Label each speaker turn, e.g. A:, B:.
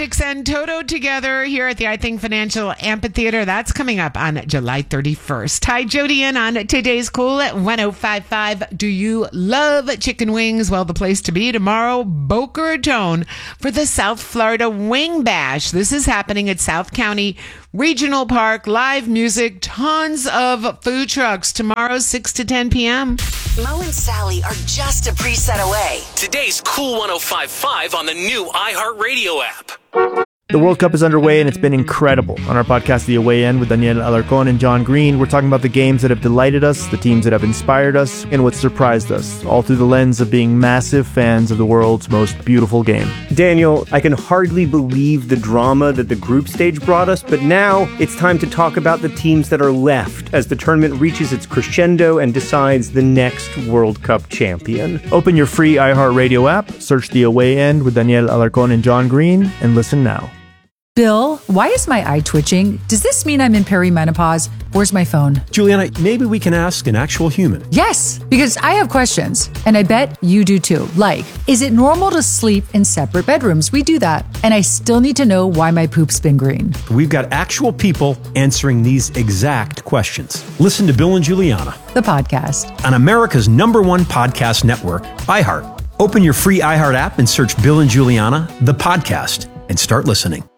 A: And Toto together here at the I Think Financial Amphitheater. That's coming up on July 31st. Hi, Jody in on today's Cool at 105.5. Do you love chicken wings? Well, the place to be tomorrow, Boca Raton, for the South Florida Wing Bash. This is happening at South County Regional Park. Live music, tons of food trucks tomorrow, 6 to 10 p.m.
B: Mo and Sally are just a preset away.
C: Today's Cool 105.5 on the new iHeartRadio app.
D: The World Cup is underway, and it's been incredible. On our podcast, The Away End, with Daniel Alarcon and John Green, we're talking about the games that have delighted us, the teams that have inspired us, and what surprised us, all through the lens of being massive fans of the world's most beautiful game.
E: Daniel, I can hardly believe the drama that the group stage brought us, but now it's time to talk about the teams that are left as the tournament reaches its crescendo and decides the next World Cup champion.
D: Open your free iHeartRadio app, search The Away End with Daniel Alarcon and John Green, and listen now.
F: Bill, why is my eye twitching? Does this mean I'm in perimenopause? Where's my phone?
G: Juliana, maybe we can ask an actual human.
F: Yes, because I have questions, and I bet you do too. Like, is it normal to sleep in separate bedrooms? We do that. And I still need to know why my poop's been green.
G: We've got actual people answering these exact questions. Listen to Bill and Juliana,
F: The podcast.
G: on America's #1 podcast network, iHeart. Open your free iHeart app and search Bill and Juliana, the podcast, and start listening.